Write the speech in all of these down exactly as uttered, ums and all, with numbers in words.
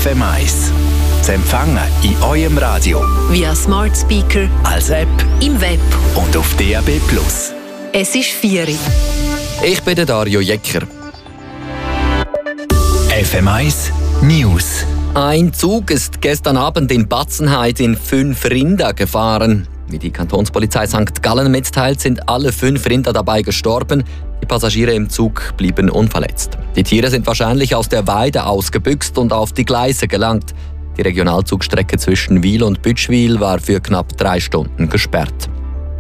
M eins. Zu empfangen in eurem Radio, via Smart Speaker, als App, im Web und auf D A B plus. Es ist vier Uhr. Ich bin der Dario Jecker. F M eins News. Ein Zug ist gestern Abend in Batzenheid in fünf Rinder gefahren. Wie die Kantonspolizei Sankt Gallen mitteilt, sind alle fünf Rinder dabei gestorben. Die Passagiere im Zug blieben unverletzt. Die Tiere sind wahrscheinlich aus der Weide ausgebüxt und auf die Gleise gelangt. Die Regionalzugstrecke zwischen Wil und Bütschwil war für knapp drei Stunden gesperrt.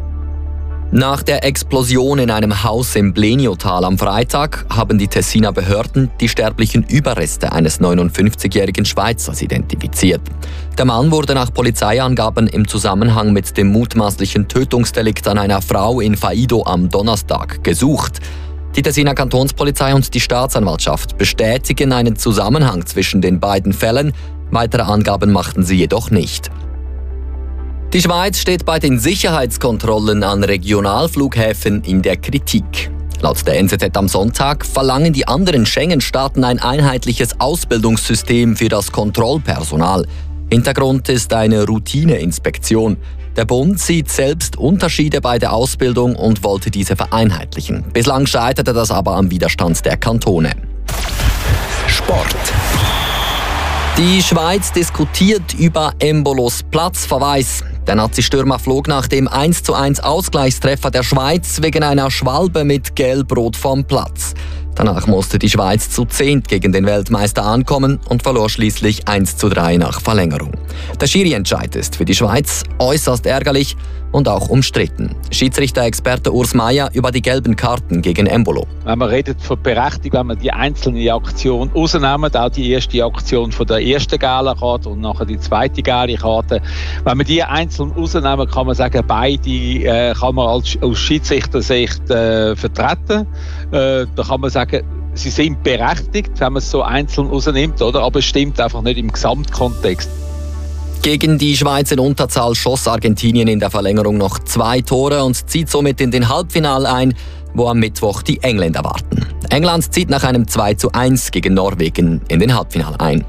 Nach der Explosion in einem Haus im Bleniotal am Freitag haben die Tessiner Behörden die sterblichen Überreste eines neunundfünfzigjährigen Schweizers identifiziert. Der Mann wurde nach Polizeiangaben im Zusammenhang mit dem mutmaßlichen Tötungsdelikt an einer Frau in Faido am Donnerstag gesucht. Die Tessiner Kantonspolizei und die Staatsanwaltschaft bestätigen einen Zusammenhang zwischen den beiden Fällen. Weitere Angaben machten sie jedoch nicht. Die Schweiz steht bei den Sicherheitskontrollen an Regionalflughäfen in der Kritik. Laut der N Z Z am Sonntag verlangen die anderen Schengen-Staaten ein einheitliches Ausbildungssystem für das Kontrollpersonal. Hintergrund ist eine Routineinspektion. Der Bund sieht selbst Unterschiede bei der Ausbildung und wollte diese vereinheitlichen. Bislang scheiterte das aber am Widerstand der Kantone. Sport. Die Schweiz diskutiert über Embolos Platzverweis. Der Nazi-Stürmer flog nach dem eins zu eins Ausgleichstreffer der Schweiz wegen einer Schwalbe mit Gelbrot vom Platz. Danach musste die Schweiz zu zehnt gegen den Weltmeister ankommen und verlor schließlich eins zu drei nach Verlängerung. Der Schiri-Entscheid ist für die Schweiz äußerst ärgerlich und auch umstritten. Schiedsrichter-Experte Urs Meier über die gelben Karten gegen Embolo. Wenn man redet von Berechtigung, wenn man die einzelne Aktion rausnehmen, auch die erste Aktion von der ersten gelben Karte und nachher die zweite gelbe Karte, wenn man die einzeln rausnehmen, kann man sagen, beide äh, kann man als, aus Schiedsrichtersicht äh, vertreten. Äh, da kann man sagen, sie sind berechtigt, wenn man es so einzeln rausnimmt, oder? Aber es stimmt einfach nicht im Gesamtkontext. Gegen die Schweiz in Unterzahl schoss Argentinien in der Verlängerung noch zwei Tore und zieht somit in den Halbfinale ein, wo am Mittwoch die Engländer warten. England zieht nach einem zwei zu eins gegen Norwegen in den Halbfinale ein.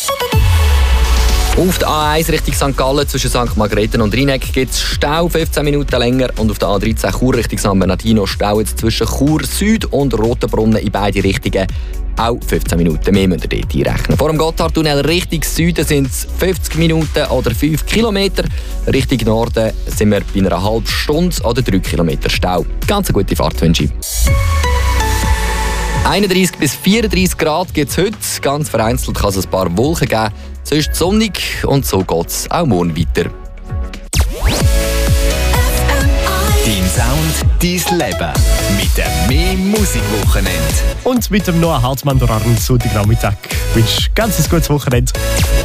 Auf der A eins Richtung Sankt Gallen zwischen Sankt Margrethen und Rheineck gibt es Stau fünfzehn Minuten länger und auf der A dreizehn Chur Richtung San Bernardino Stau jetzt zwischen Chur Süd und Rotenbrunnen in beide Richtungen. Auch fünfzehn Minuten mehr müsst ihr dort einrechnen. Vor dem Gotthardtunnel Richtung Süden sind es fünfzig Minuten oder fünf Kilometer. Richtung Norden sind wir bei einer halben Stunde oder drei Kilometer Stau. Ganz eine gute Fahrt wünsche ich. einunddreissig bis vierunddreissig Grad gibt es heute. Ganz vereinzelt kann es ein paar Wolken geben. Sonst sonnig und so geht es auch morgen weiter. Dein Sound, dein Leben. Mit dem «Mehr Musikwochenende». Und mit dem Noah Hartmann durch Sonntag Nachmittag. Wünsche ganz ein gutes Wochenende.